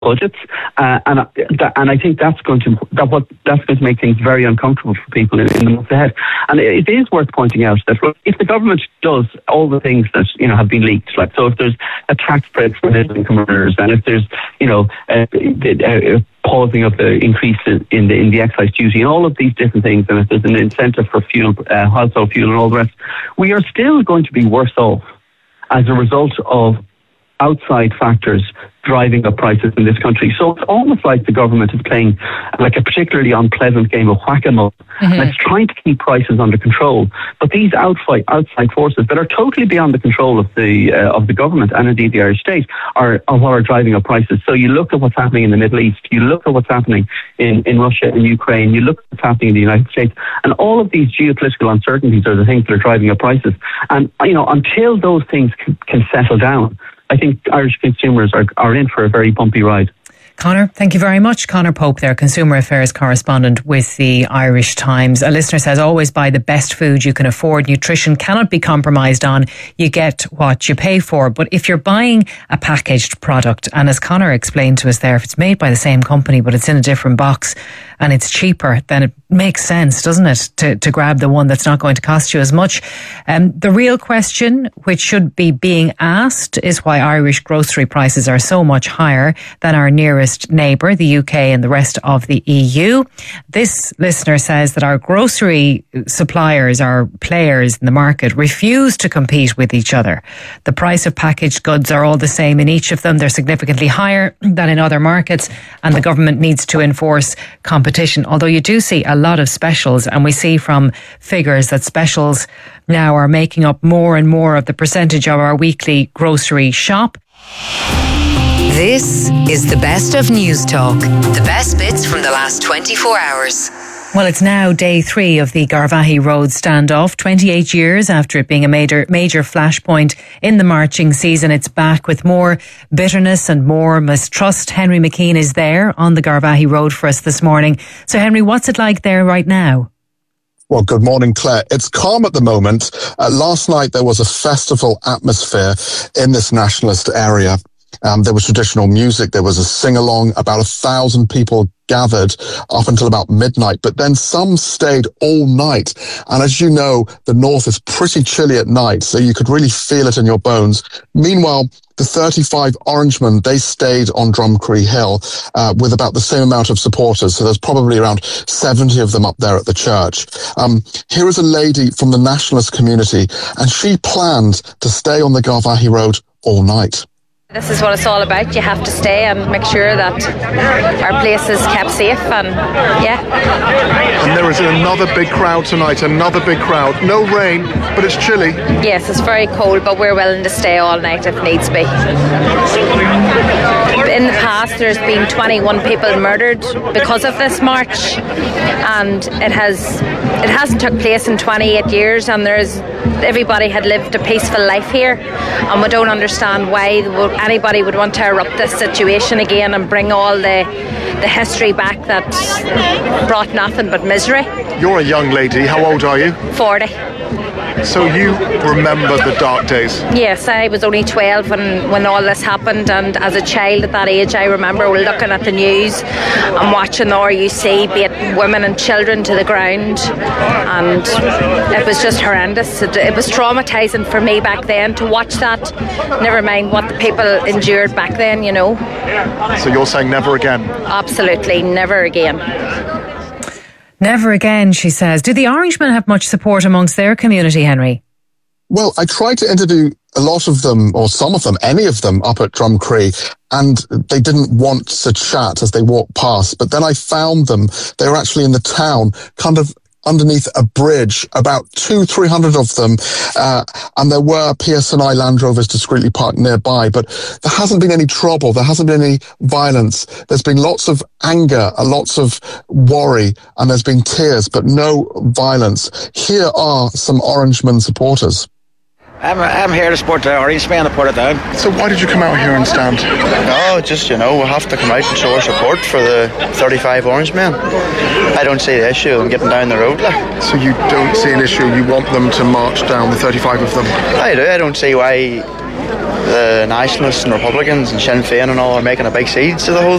budgets, and I think that's going to make things very uncomfortable for people in the months ahead. And it is worth pointing out that if the government does all the things that have been leaked, like so, if there's a tax break for middle-income earners, and if there's pausing of the increase in the excise duty, and all of these different things, and if there's an incentive for fuel, household fuel, and all the rest, we are still going to be worse off as a result of outside factors driving up prices in this country. So it's almost like the government is playing like a particularly unpleasant game of whack-a-mole. And it's trying to keep prices under control. But these outside forces that are totally beyond the control of the government and indeed the Irish state are what are driving up prices. So you look at what's happening in the Middle East, you look at what's happening in Russia and Ukraine, you look at what's happening in the United States, and all of these geopolitical uncertainties are the things that are driving up prices. And until those things can settle down, I think Irish consumers are in for a very bumpy ride. Conor, thank you very much. Conor Pope there, Consumer Affairs Correspondent with the Irish Times. A listener says, always buy the best food you can afford. Nutrition cannot be compromised on. You get what you pay for. But if you're buying a packaged product, and as Conor explained to us there, if it's made by the same company but it's in a different box and it's cheaper, then it makes sense, doesn't it, to grab the one that's not going to cost you as much. The real question, which should be being asked, is why Irish grocery prices are so much higher than our nearest neighbour, the UK and the rest of the EU. This listener says that our grocery suppliers, our players in the market, refuse to compete with each other. The price of packaged goods are all the same in each of them. They're significantly higher than in other markets, and the government needs to enforce competition. Although you do see a lot of specials, and we see from figures that specials now are making up more and more of the percentage of our weekly grocery shop. This is the best of News Talk. The best bits from the last 24 hours. Well, it's now day 3 of the Garvaghey Road standoff. 28 years after it being a major flashpoint in the marching season, it's back with more bitterness and more mistrust. Henry McKean is there on the Garvaghey Road for us this morning. So, Henry, what's it like there right now? Well, good morning, Claire. It's calm at the moment. Last night there was a festival atmosphere in this nationalist area. There was traditional music. There was a sing-along. About 1,000 people gathered up until about midnight, but then some stayed all night. And as you know, the north is pretty chilly at night, so you could really feel it in your bones. Meanwhile, the 35 Orangemen, they stayed on Drumcree Hill with about the same amount of supporters. So there's probably around 70 of them up there at the church. Here is a lady from the nationalist community, and she planned to stay on the Garvaghey Road all night. This is what it's all about. You have to stay and make sure that our place is kept safe, and And there is another big crowd tonight, another big crowd. No rain, but it's chilly. Yes, it's very cold, but we're willing to stay all night if needs be. In the past, there's been 21 people murdered because of this march, and it hasn't took place in 28 years, and everybody had lived a peaceful life here, and we don't understand why anybody would want to erupt this situation again and bring all the history back that brought nothing but misery. You're a young lady. How old are you? 40. So you remember the dark days? Yes, I was only 12 when all this happened, and as a child at that age I remember looking at the news and watching the RUC beat women and children to the ground, and it was just horrendous. It was traumatising for me back then to watch that, never mind what the people endured back then, you know. So you're saying never again? Absolutely, never again. Never again, she says. Do the Orangemen have much support amongst their community, Henry? Well, I tried to interview a lot of them, or some of them, any of them, up at Drumcree, and they didn't want to chat as they walked past. But then I found them. They were actually in the town, kind of underneath a bridge, about 200-300 of them, and there were PSNI Land Rovers discreetly parked nearby, but there hasn't been any trouble, there hasn't been any violence. There's been lots of anger, lots of worry, and there's been tears, but no violence. Here are some Orangemen supporters. I'm here to support the Orangemen and put it down. So why did you come out here and stand? No, just, we have to come out and show our support for the 35 Orangemen. I don't see the issue of them getting down the road. So you don't see an issue, you want them to march down, the 35 of them? I do. I don't see why the Nationalists and Republicans and Sinn Féin and all are making a big siege to the whole